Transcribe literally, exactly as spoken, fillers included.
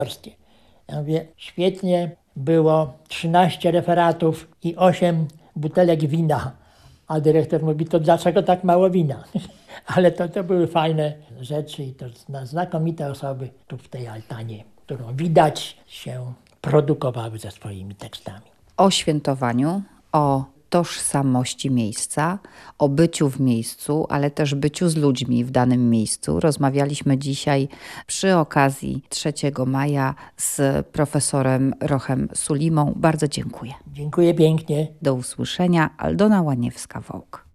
doktorskie. Ja mówię, świetnie, było trzynaście referatów i osiem butelek wina. A dyrektor mówi, to dlaczego tak mało wina? Ale to, to były fajne rzeczy i to znakomite osoby tu w tej altanie, którą widać się produkowały ze swoimi tekstami. O świętowaniu, o tożsamości miejsca, o byciu w miejscu, ale też byciu z ludźmi w danym miejscu. Rozmawialiśmy dzisiaj przy okazji trzeciego maja z profesorem Rochem Sulimą. Bardzo dziękuję. Dziękuję pięknie. Do usłyszenia. Aldona Łaniewska-Wołk.